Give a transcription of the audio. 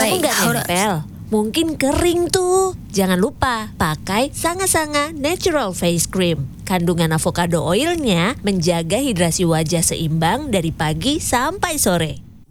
Kamu nggak nempel? Mungkin kering tuh. Jangan lupa pakai Sanga-Sanga Natural Face Cream. Kandungan avocado oilnya menjaga hidrasi wajah seimbang dari pagi sampai sore.